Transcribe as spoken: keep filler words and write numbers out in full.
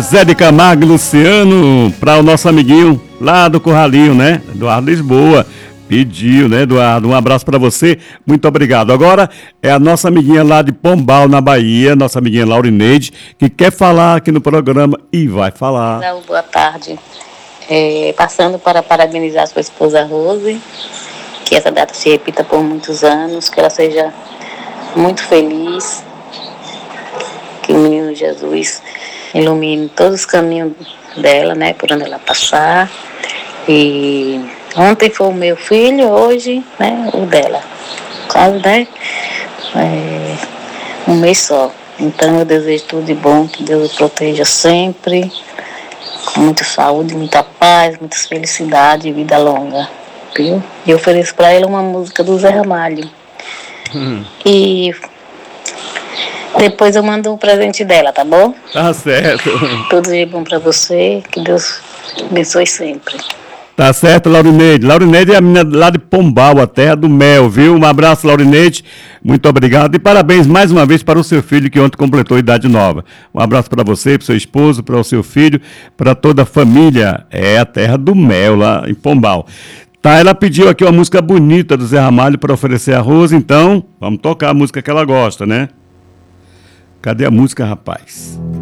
Zé de Camargo e Luciano, para o nosso amiguinho lá do Curralinho, né? Eduardo Lisboa. Pediu, né, Eduardo? Um abraço para você, muito obrigado. Agora é a nossa amiguinha lá de Pombal, na Bahia, nossa amiguinha Laurineide, que quer falar aqui no programa e vai falar. Boa tarde. É, passando para parabenizar sua esposa Rose, que essa data se repita por muitos anos, que ela seja muito feliz, que o menino Jesus ilumine todos os caminhos dela, né, por onde ela passar. E ontem foi o meu filho, hoje, né, o dela. Quase, né, é, um mês só. Então eu desejo tudo de bom, que Deus o proteja sempre, com muita saúde, muita paz, muitas felicidades e vida longa, viu? E eu ofereço para ele uma música do Zé Ramalho. Hum. E depois eu mando um presente dela, tá bom? Tá certo. Tudo de bom para você, que Deus abençoe sempre. Tá certo, Laurineide. Laurineide é a menina lá de Pombal, a terra do mel, viu? Um abraço, Laurineide. Muito obrigado. E parabéns mais uma vez para o seu filho, que ontem completou idade nova. Um abraço para você, para o seu esposo, para o seu filho, para toda a família. É a terra do mel, lá em Pombal. Tá, ela pediu aqui uma música bonita do Zé Ramalho para oferecer a Rose, então vamos tocar a música que ela gosta, né? Cadê a música, rapaz?